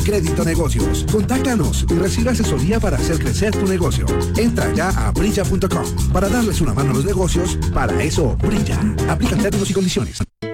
Crédito Negocios. Contáctanos y recibe asesoría para hacer crecer tu negocio. Entra ya a brilla.com para darles una mano a los negocios. Para eso, brilla. Aplican términos y condiciones.